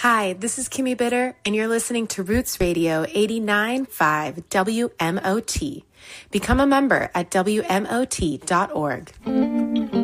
Hi, this is Kimmy Bitter, and you're listening to Roots Radio 89.5 WMOT. Become a member at WMOT.org.